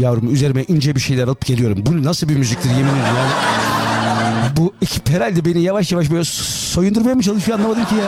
yavrum, üzerime ince bir şeyler alıp geliyorum. Bu nasıl bir müziktir yemin ederim yani. Bu ekip herhalde beni yavaş yavaş böyle soyundurmaya mı çalışıyor, anlamadım ki ya.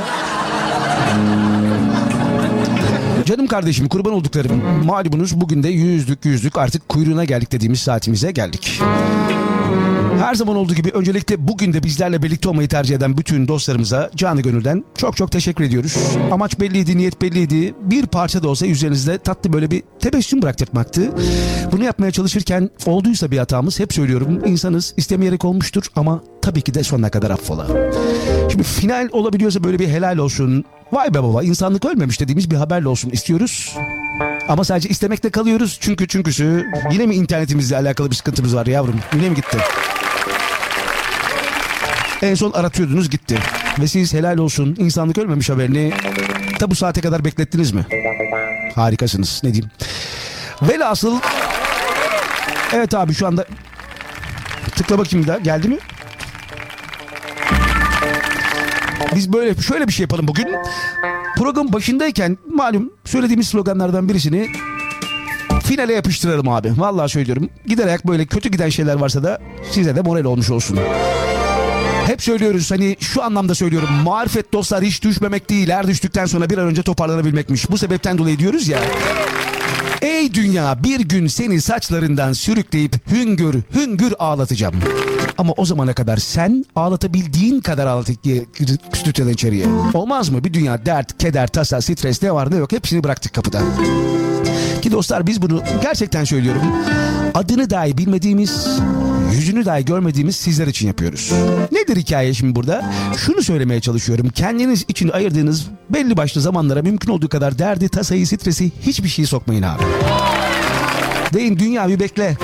Canım kardeşim, kurban olduklarım, malumunuz bugün de yüzdük artık kuyruğuna geldik dediğimiz saatimize geldik. Her zaman olduğu gibi öncelikle bugün de bizlerle birlikte olmayı tercih eden bütün dostlarımıza canı gönülden çok teşekkür ediyoruz. Amaç belliydi, niyet belliydi. Bir parça da olsa üzerinizde tatlı böyle bir tebessüm bıraktırmaktı. Bunu yapmaya çalışırken olduysa bir hatamız, hep söylüyorum, insanız, istemeyerek olmuştur ama tabii ki de sonuna kadar affola. Şimdi final olabiliyorsa böyle bir helal olsun. Vay be baba, insanlık ölmemiş dediğimiz bir haberle olsun istiyoruz. Ama sadece istemekte kalıyoruz. Çünküsü yine mi internetimizle alakalı bir sıkıntımız var yavrum? Yine mi gitti? En son aratıyordunuz, gitti. Ve siz helal olsun insanlık ölmemiş haberini ta bu saate kadar beklettiniz mi? Harikasınız, ne diyeyim. Velhasıl evet abi, şu anda tıkla bakayım da geldi mi? Biz böyle şöyle bir şey yapalım bugün. Program başındayken malum söylediğimiz sloganlardan birisini finale yapıştıralım abi. Vallahi söylüyorum. Giderek böyle kötü giden şeyler varsa da size de moral olmuş olsun. Hep söylüyoruz, hani şu anlamda söylüyorum. Marifet dostlar hiç düşmemek değil, her düştükten sonra bir an önce toparlanabilmekmiş. Bu sebepten dolayı diyoruz ya. Ey dünya, bir gün seni saçlarından sürükleyip hüngür ağlatacağım. Ama o zamana kadar sen ağlatabildiğin kadar ağlat stüdyodan içeriye. Olmaz mı? Bir dünya dert, keder, tasa, stres ne var ne yok hepsini bıraktık kapıda. Ki dostlar, biz bunu gerçekten söylüyorum, adını dahi bilmediğimiz, yüzünü dahi görmediğimiz sizler için yapıyoruz. Nedir hikaye şimdi burada? Şunu söylemeye çalışıyorum. Kendiniz için ayırdığınız belli başlı zamanlara mümkün olduğu kadar derdi, tasayı, stresi, hiçbir şeyi sokmayın abi. Deyin dünya bir bekle.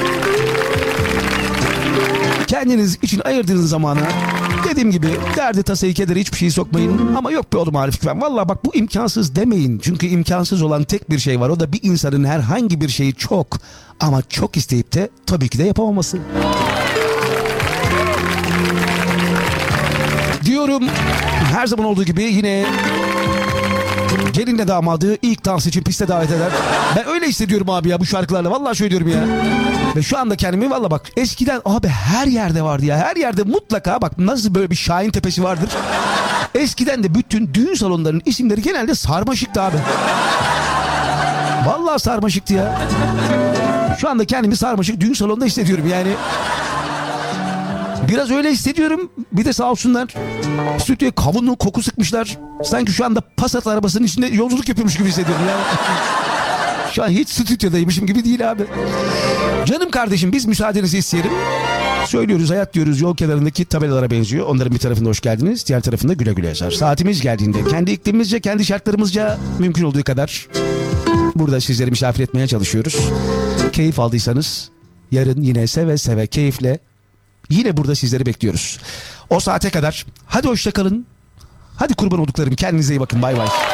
Kendiniz için ayırdığınız zamana dediğim gibi derdi, tasayı, kederi, hiçbir şeyi sokmayın. Ama yok be oğlum Arif Güven, vallahi bak bu imkansız demeyin. Çünkü imkansız olan tek bir şey var. O da bir insanın herhangi bir şeyi çok ama çok isteyip de tabii ki de yapamaması. Diyorum, her zaman olduğu gibi yine gelinle damadı ilk dans için piste davet eder. Ben öyle hissediyorum abi ya bu şarkılarla. Vallahi söylüyorum ya. Ve şu anda kendimi vallahi bak, eskiden abi her yerde vardı ya. Her yerde mutlaka bak, nasıl böyle bir Şahin Tepesi vardır. Eskiden de bütün düğün salonlarının isimleri genelde sarmaşıktı abi. Vallahi sarmaşıktı ya. Şu anda kendimi sarmaşık düğün salonunda hissediyorum yani. Biraz öyle hissediyorum. Bir de sağ olsunlar stüdyoya kavunlu koku sıkmışlar. Sanki şu anda Passat arabasının içinde yolculuk yapıyormuş gibi hissediyorum yani. Şu an hiç stüdyodaymışım gibi değil abi. Canım kardeşim, biz müsaadenizi isteyelim. Söylüyoruz, hayat diyoruz yol kenarındaki tabelalara benziyor. Onların bir tarafında hoş geldiniz, diğer tarafında güle güle yazar. Saatimiz geldiğinde kendi iklimimizce, kendi şartlarımızca mümkün olduğu kadar burada sizleri misafir etmeye çalışıyoruz. Keyif aldıysanız yarın yine seve seve, keyifle yine burada sizleri bekliyoruz. O saate kadar hadi hoşça kalın. Hadi kurban olduklarım, kendinize iyi bakın, bay bay.